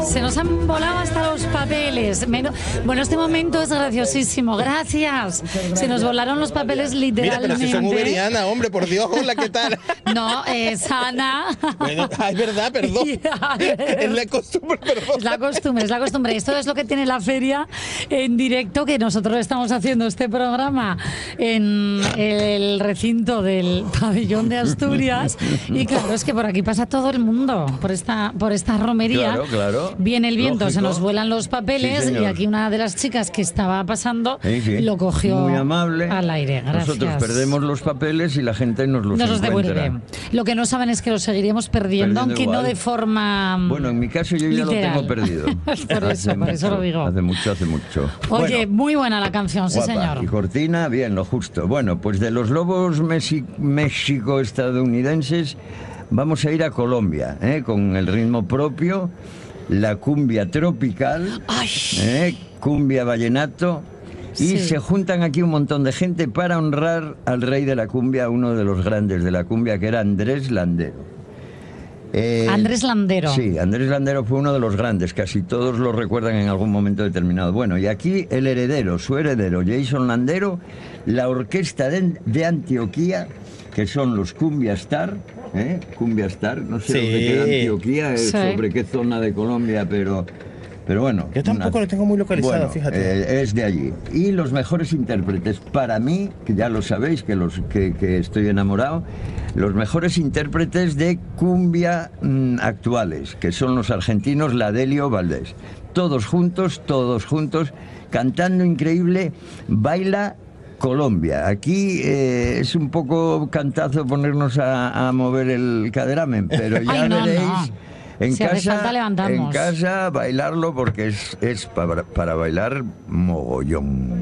Se nos han volado hasta los papeles. Bueno, este momento es graciosísimo. Gracias. Se nos volaron los papeles literalmente. Mira, pero si son uberiana, hombre, por Dios, hola, ¿qué tal? No, Ana. Bueno, es verdad, perdón. Es la costumbre, perdón. Es la costumbre. Esto es lo que tiene la feria en directo, que nosotros estamos haciendo este programa en el recinto del pabellón de Asturias. Y claro, es que por aquí pasa todo el mundo, por esta romería. Claro. Viene el viento, Lógico. se nos vuelan los papeles, Sí, y aquí una de las chicas que estaba pasando lo cogió muy amable. al aire. Gracias. Nosotros perdemos los papeles y la gente nos los devuelve. Lo que no saben es que los seguiremos perdiendo aunque igual. no de forma Bueno, en mi caso yo ya literal. lo tengo perdido. por eso lo digo. Hace mucho. Oye, Bueno, muy buena la canción, sí guapa. señor. Y cortina, bien, lo justo. Bueno, pues de los lobos México-estadounidenses vamos a ir a Colombia, con el ritmo propio, la cumbia tropical, cumbia vallenato, y se juntan aquí un montón de gente para honrar al rey de la cumbia, uno de los grandes de la cumbia, que era Andrés Landero. Andrés Landero. Sí, Andrés Landero fue uno de los grandes, casi todos lo recuerdan en algún momento determinado. Bueno, y aquí su heredero, Jason Landero, la orquesta de Antioquía, que son los Cumbia Star, Cumbia Star, no sé dónde queda Antioquía, sobre qué zona de Colombia, pero bueno. Yo tampoco lo tengo muy localizado, bueno, fíjate. Es de allí. Y los mejores intérpretes, para mí, que ya lo sabéis, que estoy enamorado, los mejores intérpretes de cumbia actuales, que son los argentinos Ladelio Valdés. Todos juntos, cantando increíble, baila Colombia. Aquí es un poco cantazo ponernos a mover el caderamen, pero ya veréis. No. En si hace falta, levantamos. En casa bailarlo, porque es para bailar mogollón.